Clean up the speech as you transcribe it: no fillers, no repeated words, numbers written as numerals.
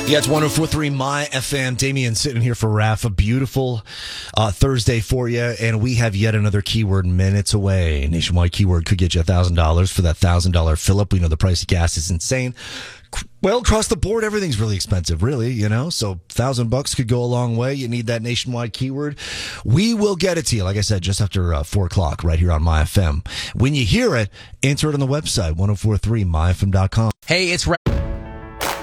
Yeah, it's 104.3 My FM. Damien sitting here for Raph. A beautiful Thursday for you. And we have yet another keyword minutes away. Nationwide Keyword could get you $1,000 for that $1,000 fill-up. We know the price of gas is insane. Well, across the board, everything's really expensive, really, you know, so $1,000 could go a long way. You need that nationwide keyword. We will get it to you, like I said, just after 4 o'clock right here on My FM. When you hear it, enter it on the website, 1043myfm.com. Hey, it's